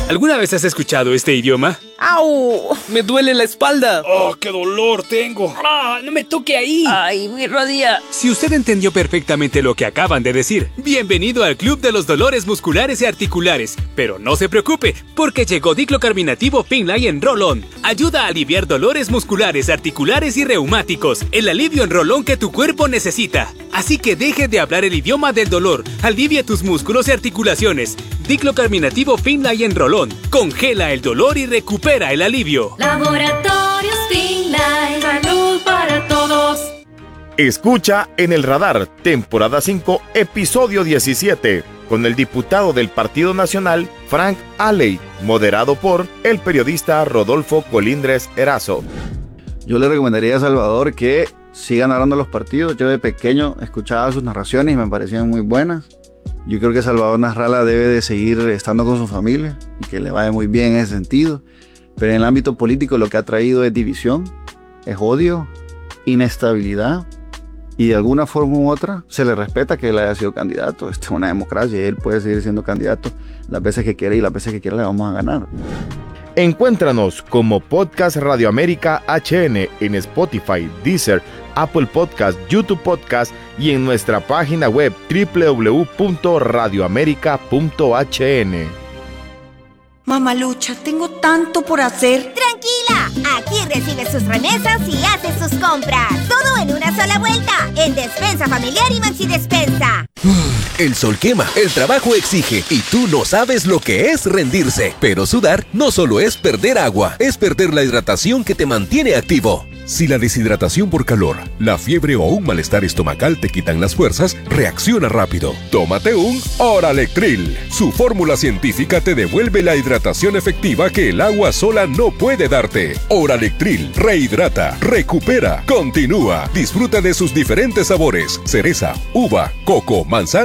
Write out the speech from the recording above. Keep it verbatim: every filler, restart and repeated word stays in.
¿Alguna vez has escuchado este idioma? ¡Au! ¡Me duele la espalda! ¡Oh, qué dolor tengo! ¡Ah, no me toque ahí! ¡Ay, mi rodilla! Si usted entendió perfectamente lo que acaban de decir, bienvenido al Club de los Dolores Musculares y Articulares. Pero no se preocupe, porque llegó diclocarbinativo Finlay en Roll-On. Ayuda a aliviar dolores musculares, articulares y reumáticos. El alivio en Roll-On que tu cuerpo necesita. Así que deje de hablar el idioma del dolor. Alivia tus músculos y articulaciones. Diclocarbinativo Finlay en Roll-On. Congela el dolor y recupera el alivio. Laboratorios Finlay. Salud para todos. Escucha En el Radar, temporada cinco, episodio diecisiete, con el diputado del Partido Nacional, Frank Aley, moderado por el periodista Rodolfo Colindres Erazo. Yo le recomendaría a Salvador que siga narrando los partidos. Yo de pequeño escuchaba sus narraciones y me parecían muy buenas. Yo creo que Salvador Nasralla debe de seguir estando con su familia y que le vaya muy bien en ese sentido. Pero en el ámbito político lo que ha traído es división, es odio, inestabilidad, y de alguna forma u otra se le respeta que él haya sido candidato. Esta es una democracia y él puede seguir siendo candidato las veces que quiera, y las veces que quiera le vamos a ganar. Encuéntranos como Podcast Radio América H N en Spotify, Deezer, Apple Podcast, YouTube Podcast y en nuestra página web doble u doble u doble u punto radio america punto h n. Mamalucha, tengo tanto por hacer. ¡Tranquila! Aquí recibe sus remesas y hace sus compras. Todo en una sola vuelta. En Despensa Familiar y Maxi Despensa. El sol quema, el trabajo exige y tú no sabes lo que es rendirse. Pero sudar no solo es perder agua, es perder la hidratación que te mantiene activo. Si la deshidratación por calor, la fiebre o un malestar estomacal te quitan las fuerzas, reacciona rápido. Tómate un Oralectril. Su fórmula científica te devuelve la hidratación efectiva que el agua sola no puede darte. Oralectril rehidrata, recupera, continúa. Disfruta de sus diferentes sabores: cereza, uva, coco, manzana